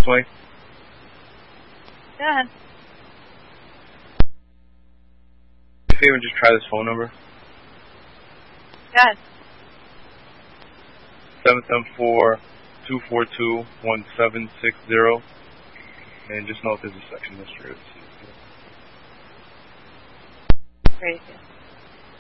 20? Go ahead. Do me a favor and just try this phone number. Go ahead. 774-242-1760. And just know if there's a section history. Great.